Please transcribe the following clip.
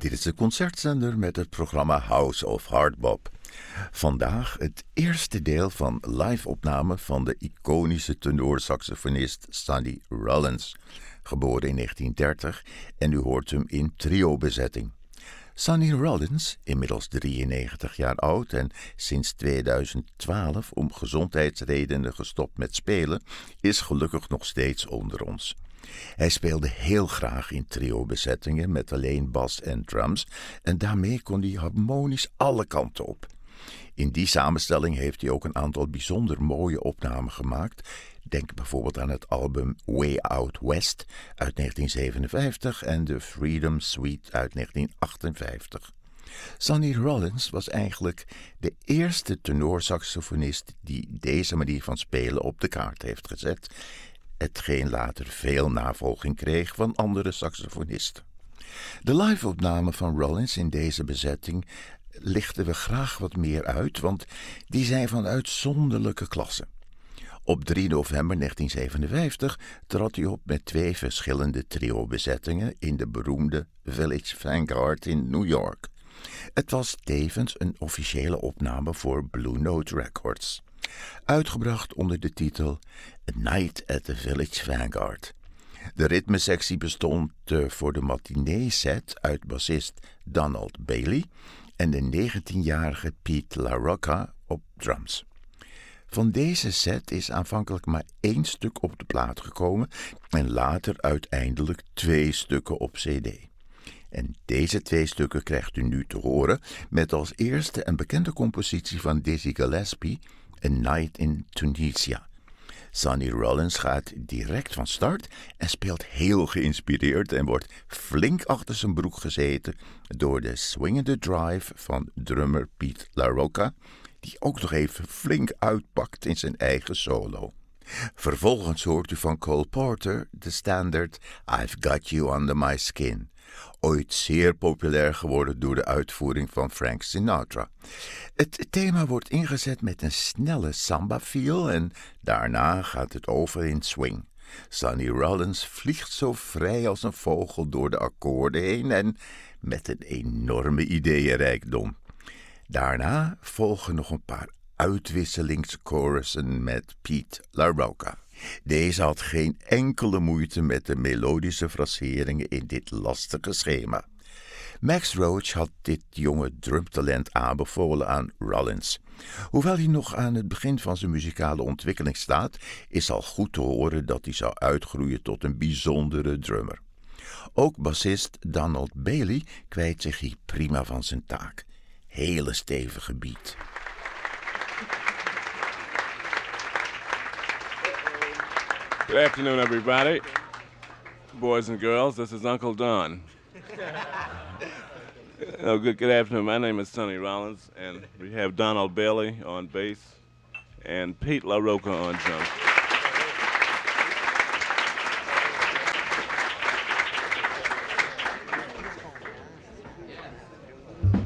Dit is de concertzender met het programma House of Hardbop. Vandaag het eerste deel van live-opname van de iconische tenorsaxofonist Sonny Rollins, geboren in 1930 en u hoort hem in trio-bezetting. Sonny Rollins, inmiddels 93 jaar oud en sinds 2012 om gezondheidsredenen gestopt met spelen, is gelukkig nog steeds onder ons. Hij speelde heel graag in trio-bezettingen met alleen bas en drums en daarmee kon hij harmonisch alle kanten op. In die samenstelling heeft hij ook een aantal bijzonder mooie opnamen gemaakt. Denk bijvoorbeeld aan het album Way Out West uit 1957 en de Freedom Suite uit 1958. Sonny Rollins was eigenlijk de eerste tenorsaxofonist die deze manier van spelen op de kaart heeft gezet, hetgeen later veel navolging kreeg van andere saxofonisten. De live-opname van Rollins in deze bezetting lichten we graag wat meer uit, want die zijn van uitzonderlijke klasse. Op 3 november 1957 trad hij op met 2 verschillende trio-bezettingen in de beroemde Village Vanguard in New York. Het was tevens een officiële opname voor Blue Note Records, uitgebracht onder de titel A Night at the Village Vanguard. De ritmesectie bestond voor de matinee-set uit bassist Donald Bailey en de 19-jarige Pete LaRocca op drums. Van deze set is aanvankelijk maar 1 stuk op de plaat gekomen en later uiteindelijk 2 stukken op cd. En deze 2 stukken krijgt u nu te horen met als eerste een bekende compositie van Dizzy Gillespie, A Night in Tunisia. Sonny Rollins gaat direct van start en speelt heel geïnspireerd en wordt flink achter zijn broek gezeten door de swingende drive van drummer Pete LaRocca, die ook nog even flink uitpakt in zijn eigen solo. Vervolgens hoort u van Cole Porter de standaard I've Got You Under My Skin, ooit zeer populair geworden door de uitvoering van Frank Sinatra. Het thema wordt ingezet met een snelle samba-feel en daarna gaat het over in swing. Sonny Rollins vliegt zo vrij als een vogel door de akkoorden heen en met een enorme ideeënrijkdom. Daarna volgen nog een paar uitwisselingschorussen met Pete LaRocca. Deze had geen enkele moeite met de melodische fraseringen in dit lastige schema. Max Roach had dit jonge drumtalent aanbevolen aan Rollins. Hoewel hij nog aan het begin van zijn muzikale ontwikkeling staat, is al goed te horen dat hij zou uitgroeien tot een bijzondere drummer. Ook bassist Donald Bailey kwijt zich hier prima van zijn taak. Hele stevige beat. Good afternoon, everybody. Boys and girls, this is Uncle Don. Good afternoon. My name is Sonny Rollins, and we have Donald Bailey on bass and Pete LaRocca on drums.